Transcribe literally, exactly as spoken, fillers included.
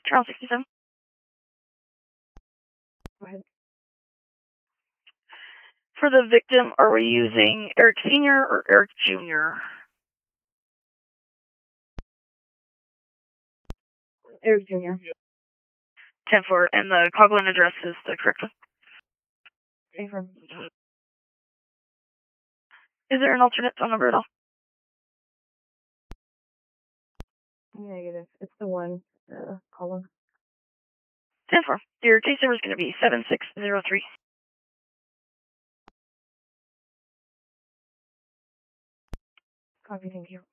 Trial sixty-seven. Go ahead. For the victim, are we using Eric Senior or Eric Junior? Eric Junior ten four, and the Coghlan address is the correct one. Affirm. Is there an alternate phone number at all? Negative. It's the one. Uh, column. ten four. Your case number is going to be seven six zero three. Copy, thank you.